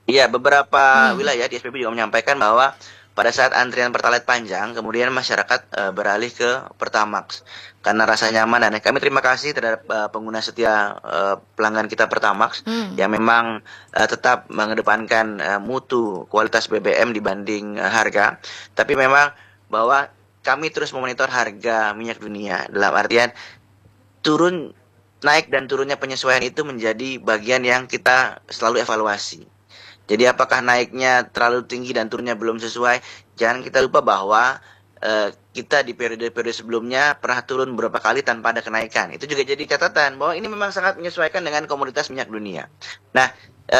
Iya, beberapa Hmm. wilayah di SPB juga menyampaikan bahwa pada saat antrian Pertalite panjang, kemudian masyarakat beralih ke Pertamax karena rasa nyaman. Dan kami terima kasih terhadap pengguna setia pelanggan kita Pertamax Hmm. yang memang tetap mengedepankan mutu kualitas BBM dibanding harga. Tapi memang bahwa kami terus memonitor harga minyak dunia dalam artian turun naik dan turunnya penyesuaian itu menjadi bagian yang kita selalu evaluasi. Jadi apakah naiknya terlalu tinggi dan turunnya belum sesuai? Jangan kita lupa bahwa kita di periode-periode sebelumnya pernah turun beberapa kali tanpa ada kenaikan. Itu juga jadi catatan bahwa ini memang sangat menyesuaikan dengan komoditas minyak dunia. Nah,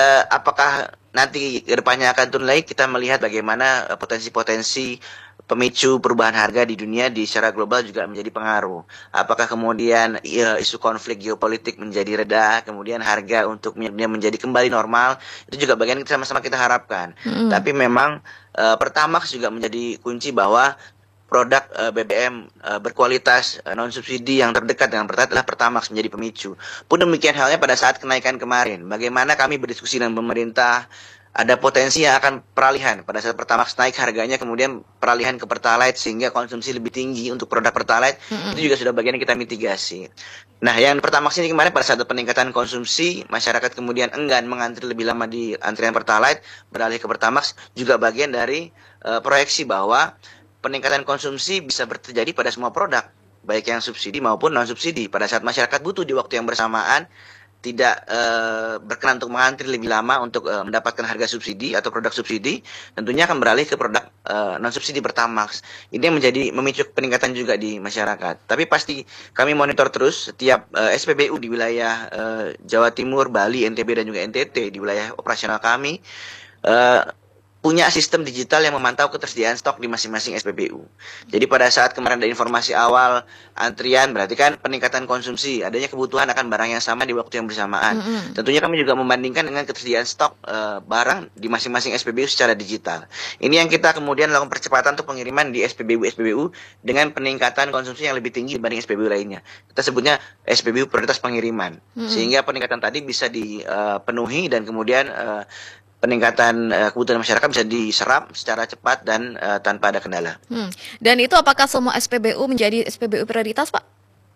apakah nanti kedepannya akan turun lagi? Kita melihat bagaimana potensi-potensi pemicu perubahan harga di dunia di secara global juga menjadi pengaruh. Apakah kemudian isu konflik geopolitik menjadi reda, kemudian harga untuk minyak dunia menjadi kembali normal, itu juga bagian kita sama-sama kita harapkan. Hmm. Tapi memang Pertamax juga menjadi kunci bahwa produk BBM berkualitas non subsidi yang terdekat dengan Pertalite adalah Pertamax menjadi pemicu. Pun demikian halnya pada saat kenaikan kemarin. Bagaimana kami berdiskusi dengan pemerintah, ada potensi yang akan peralihan pada saat Pertamax naik harganya, kemudian peralihan ke Pertalite sehingga konsumsi lebih tinggi untuk produk Pertalite. Hmm. Itu juga sudah bagian yang kita mitigasi. Nah, yang Pertamax ini kemarin pada saat peningkatan konsumsi, masyarakat kemudian enggan mengantri lebih lama di antrian Pertalite, beralih ke Pertamax, juga bagian dari proyeksi bahwa peningkatan konsumsi bisa terjadi pada semua produk, baik yang subsidi maupun non subsidi. Pada saat masyarakat butuh di waktu yang bersamaan, tidak berkenan untuk mengantri lebih lama untuk mendapatkan harga subsidi atau produk subsidi, tentunya akan beralih ke produk non subsidi Pertamax. Ini yang menjadi memicu peningkatan juga di masyarakat. Tapi pasti kami monitor terus setiap SPBU di wilayah Jawa Timur, Bali, NTB dan juga NTT di wilayah operasional kami eh, punya sistem digital yang memantau ketersediaan stok di masing-masing SPBU. Jadi pada saat kemarin ada informasi awal antrian, berarti kan peningkatan konsumsi, adanya kebutuhan akan barang yang sama di waktu yang bersamaan. Hmm. Tentunya kami juga membandingkan dengan ketersediaan stok barang di masing-masing SPBU secara digital. Ini yang kita kemudian lakukan percepatan untuk pengiriman di SPBU-SPBU dengan peningkatan konsumsi yang lebih tinggi dibanding SPBU lainnya. Kita sebutnya SPBU prioritas pengiriman. Hmm. Sehingga peningkatan tadi bisa dipenuhi dan kemudian peningkatan kebutuhan masyarakat bisa diserap secara cepat dan tanpa ada kendala. Hmm. Dan itu apakah semua SPBU menjadi SPBU prioritas, Pak?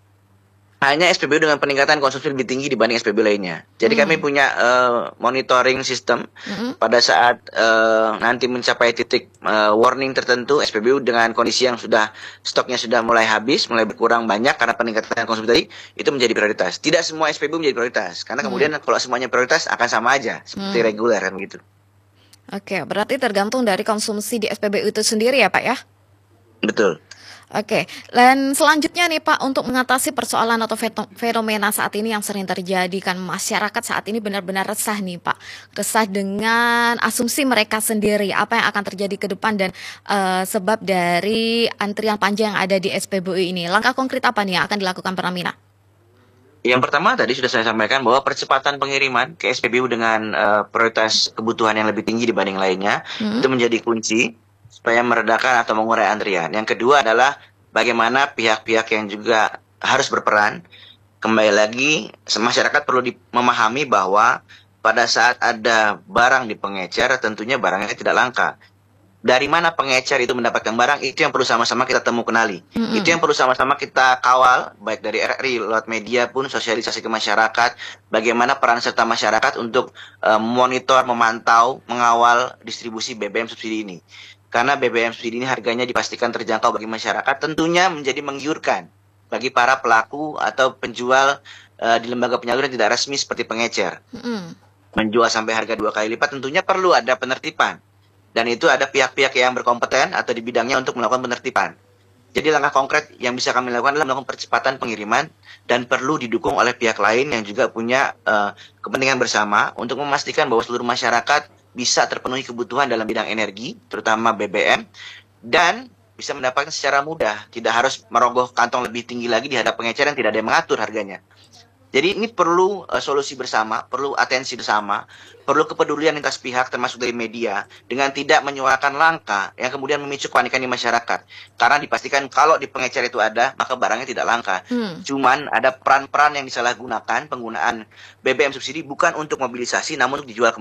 Hanya SPBU dengan peningkatan konsumsi lebih tinggi dibanding SPBU lainnya. Jadi kami Hmm. punya monitoring sistem Hmm. pada saat nanti mencapai titik warning tertentu, SPBU dengan kondisi yang sudah stoknya sudah mulai habis, mulai berkurang banyak karena peningkatan konsumsi tadi, itu menjadi prioritas. Tidak semua SPBU menjadi prioritas, karena Hmm. kemudian kalau semuanya prioritas akan sama aja, seperti Hmm. reguler kan begitu. Oke, berarti tergantung dari konsumsi di SPBU itu sendiri ya, Pak ya? Betul. Oke, dan selanjutnya nih Pak, untuk mengatasi persoalan atau fenomena saat ini yang sering terjadi kan masyarakat saat ini benar-benar resah nih Pak, resah dengan asumsi mereka sendiri apa yang akan terjadi ke depan dan sebab dari antrian panjang yang ada di SPBU ini. Langkah konkret apa nih yang akan dilakukan Pertamina? Yang pertama tadi sudah saya sampaikan bahwa percepatan pengiriman ke SPBU dengan prioritas kebutuhan yang lebih tinggi dibanding lainnya Hmm? itu menjadi kunci supaya meredakan atau mengurai antrian. Yang kedua adalah bagaimana pihak-pihak yang juga harus berperan. Kembali lagi, masyarakat perlu memahami bahwa pada saat ada barang di pengecer, tentunya barangnya tidak langka. Dari mana pengecer itu mendapatkan barang, itu yang perlu sama-sama kita temu kenali. Itu Hmm. yang perlu sama-sama kita kawal, baik dari RRI, lewat media pun, sosialisasi ke masyarakat, bagaimana peran serta masyarakat untuk memonitor, memantau, mengawal distribusi BBM subsidi ini. Karena BBM subsidi ini harganya dipastikan terjangkau bagi masyarakat, tentunya menjadi menggiurkan bagi para pelaku atau penjual di lembaga penyaluran tidak resmi seperti pengecer. Hmm. Menjual sampai harga 2 kali lipat tentunya perlu ada penertiban. Dan itu ada pihak-pihak yang berkompeten atau di bidangnya untuk melakukan penertiban. Jadi langkah konkret yang bisa kami lakukan adalah melakukan percepatan pengiriman dan perlu didukung oleh pihak lain yang juga punya kepentingan bersama untuk memastikan bahwa seluruh masyarakat bisa terpenuhi kebutuhan dalam bidang energi, terutama BBM, dan bisa mendapatkan secara mudah, tidak harus merogoh kantong lebih tinggi lagi di hadap pengecer yang tidak ada yang mengatur harganya. Jadi ini perlu solusi bersama, perlu atensi bersama, perlu kepedulian lintas pihak termasuk dari media dengan tidak menyuarakan langka yang kemudian memicu kepanikan di masyarakat. Karena dipastikan kalau di pengecer itu ada, maka barangnya tidak langka. Hmm. Cuman ada peran-peran yang disalahgunakan penggunaan BBM subsidi bukan untuk mobilisasi namun untuk dijual